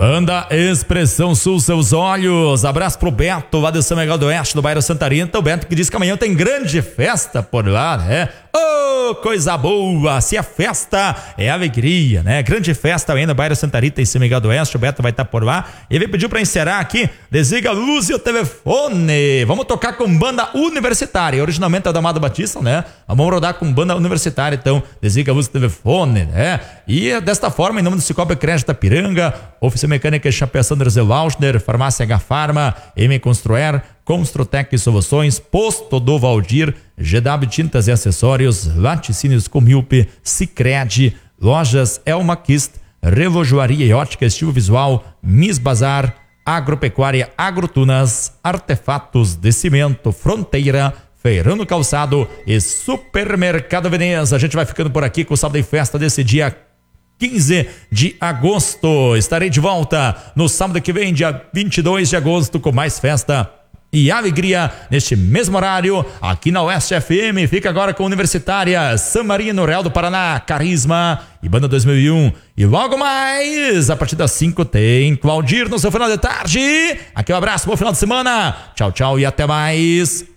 Banda Expressão Sul, seus olhos. Abraço pro Beto, lá do São Miguel do Oeste, do bairro Santarém. Então, o Beto que diz que amanhã tem grande festa por lá, né? Oh, coisa boa! Se é festa, é alegria, né? Grande festa aí no bairro Santarita, em São Miguel do Oeste. O Beto vai estar por lá. E ele pediu pra encerrar aqui, desliga a luz e o telefone. Vamos tocar com banda universitária. Originalmente é da Amado Batista, né? Vamos rodar com banda universitária, então desliga a luz e o telefone, né? E desta forma, em nome do Cicobi Crédito Piranga, Oficina Mecânica Chapéu Sanders e Lauschner, Farmácia H Farma, M Construer, Construtec Soluções, Posto do Valdir, GW Tintas e Acessórios, Laticínios Comilpe, Sicredi, Lojas Elmaquist, Relojoaria e Ótica Estilo Visual, Miss Bazar, Agropecuária Agrotunas, Artefatos de Cimento, Fronteira, Feirão Calçado e Supermercado Veneza. A gente vai ficando por aqui com o Sábado em Festa desse dia 15 de agosto. Estarei de volta no sábado que vem, dia 22 de agosto, com mais festa e alegria neste mesmo horário aqui na Oeste FM. Fica agora com Universitária, San Marino, Real do Paraná, Carisma e Banda 2001. E logo mais, a partir das 5 tem Claudir no seu final de tarde. Aqui um abraço, bom final de semana. Tchau, tchau e até mais.